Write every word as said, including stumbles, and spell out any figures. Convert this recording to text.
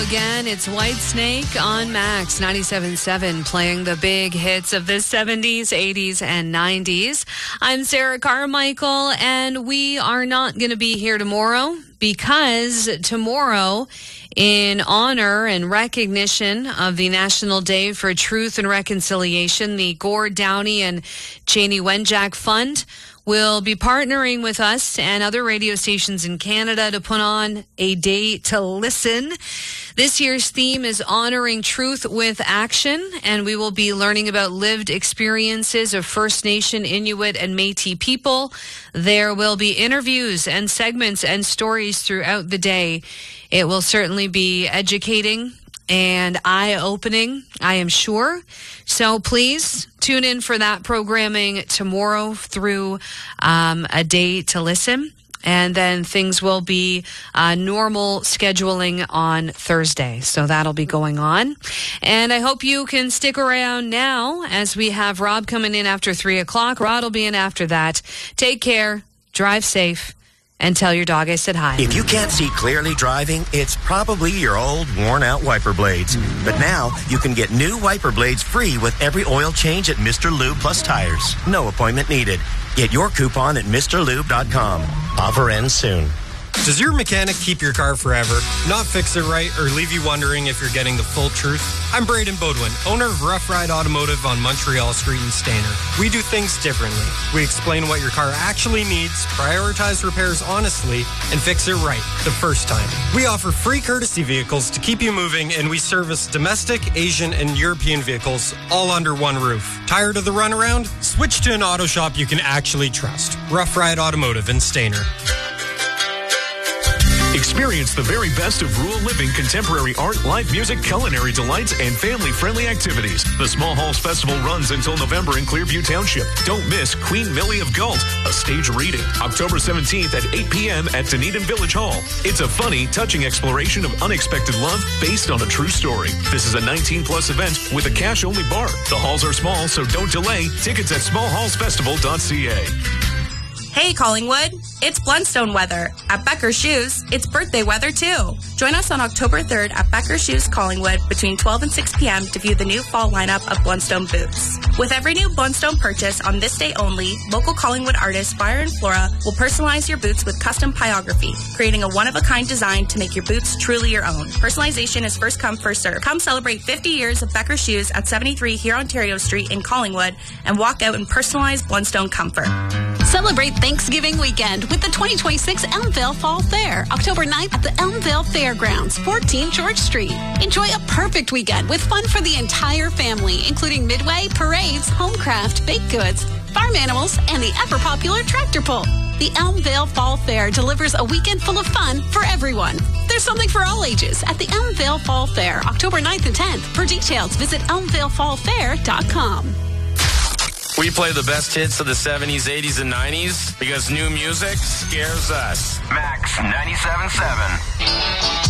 Again, it's Whitesnake on Max ninety-seven point seven, playing the big hits of the seventies, eighties, and nineties. I'm Sarah Carmichael, and we are not going to be here tomorrow because tomorrow, in honor and recognition of the National Day for Truth and Reconciliation, the Gord Downie and Janie Wenjack Fund will be partnering with us and other radio stations in Canada to put on a day to listen. This year's theme is honoring truth with action, and we will be learning about lived experiences of First Nation, Inuit, and Métis people. There will be interviews and segments and stories throughout the day. It will certainly be educating and eye-opening, I am sure. So please tune in for that programming tomorrow through um, a day to listen. And then things will be uh, normal scheduling on Thursday. So that'll be going on. And I hope you can stick around now as we have Rob coming in after three o'clock. Rod will be in after that. Take care. Drive safe. And tell your dog I said hi. If you can't see clearly driving, it's probably your old, worn-out wiper blades. But now, you can get new wiper blades free with every oil change at Mister Lube Plus Tires. No appointment needed. Get your coupon at Mr Lube dot com. Offer ends soon. Does your mechanic keep your car forever, not fix it right, or leave you wondering if you're getting the full truth? I'm Braden Bodwin, owner of Rough Ride Automotive on Montreal Street in Stayner. We do things differently. We explain what your car actually needs, prioritize repairs honestly, and fix it right the first time. We offer free courtesy vehicles to keep you moving, and we service domestic, Asian, and European vehicles all under one roof. Tired of the runaround? Switch to an auto shop you can actually trust. Rough Ride Automotive in Stayner. Experience the very best of rural living, contemporary art, live music, culinary delights, and family-friendly activities. The Small Halls Festival runs until November in Clearview Township. Don't miss Queen Millie of Galt, a stage reading, October seventeenth at eight p.m. at Dunedin Village Hall. It's a funny, touching exploration of unexpected love based on a true story. This is a nineteen plus event with a cash-only bar. The halls are small, so don't delay. Tickets at small halls festival dot c a. Hey Collingwood, it's Blundstone weather. At Becker Shoes, it's birthday weather too. Join us on October third at Becker Shoes Collingwood between twelve and six p.m. to view the new fall lineup of Blundstone boots. With every new Blundstone purchase on this day only, local Collingwood artist Fire and Flora will personalize your boots with custom pyography, creating a one-of-a-kind design to make your boots truly your own. Personalization is first come, first serve. Come celebrate fifty years of Becker Shoes at seventy-three Huron-Ontario Street in Collingwood and walk out in personalized Blundstone comfort. Celebrate Thanksgiving weekend with the twenty twenty-six Elmvale Fall Fair, October ninth at the Elmvale Fairgrounds, fourteen George Street. Enjoy a perfect weekend with fun for the entire family, including midway, parades, homecraft, baked goods, farm animals, and the ever-popular tractor pull. The Elmvale Fall Fair delivers a weekend full of fun for everyone. There's something for all ages at the Elmvale Fall Fair, October ninth and tenth. For details, visit elmvale fall fair dot com. We play the best hits of the seventies, eighties, and nineties because new music scares us. Max ninety-seven point seven.